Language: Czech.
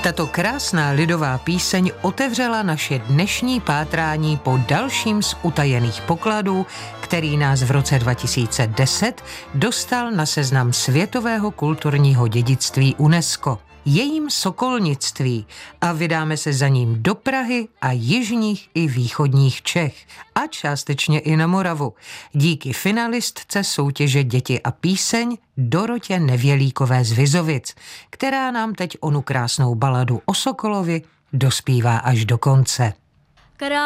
Tato krásná lidová píseň otevřela naše dnešní pátrání po dalším z utajených pokladů, který nás v roce 2010 dostal na seznam světového kulturního dědictví UNESCO. Jejím sokolnictví a vydáme se za ním do Prahy a jižních i východních Čech a částečně i na Moravu. Díky finalistce soutěže Děti a píseň Dorotě Nevělíkové z Vizovic, která nám teď onu krásnou baladu o Sokolovi dospívá až do konce.